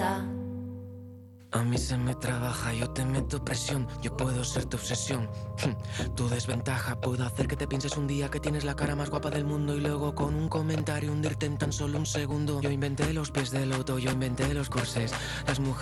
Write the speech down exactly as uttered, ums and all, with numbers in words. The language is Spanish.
cabeza. A mí se me trabaja, yo te meto presión, yo puedo ser tu obsesión. Tu desventaja, puedo hacer que te pienses un día que tienes la cara más guapa del mundo y luego con un comentario hundirte en tan solo un segundo. Yo inventé los pies del loto, yo inventé los corsés. Las mujeres